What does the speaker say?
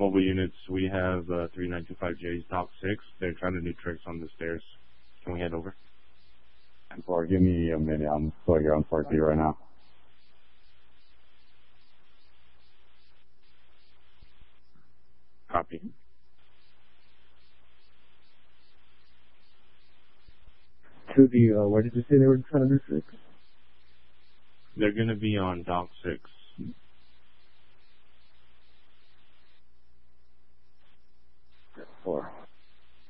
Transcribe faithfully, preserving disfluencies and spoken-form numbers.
mobile units, we have uh, three nine two five J's, Dock six. They're trying to do tricks on the stairs. Can we head over? ten four, give me a minute. I'm still here on four three right now. Copy. To the, uh, where did you say they were trying to do tricks? They're going to be on Dock six.